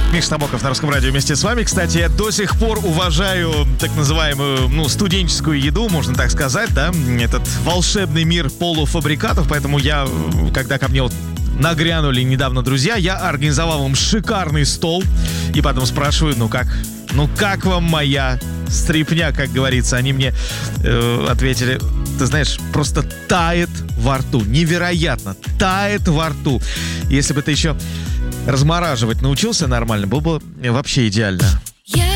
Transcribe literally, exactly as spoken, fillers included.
Миша Набоков на Русском радио вместе с вами. Кстати, я до сих пор уважаю так называемую, ну, студенческую еду, можно так сказать, да, этот волшебный мир полуфабрикатов, поэтому я, когда ко мне вот нагрянули недавно друзья, я организовал им шикарный стол, и потом спрашиваю, ну как, ну как вам моя стрипня, как говорится. Они мне э, ответили, ты знаешь, просто тает во рту, невероятно, тает во рту. Если бы ты еще размораживать научился нормально, было бы вообще идеально.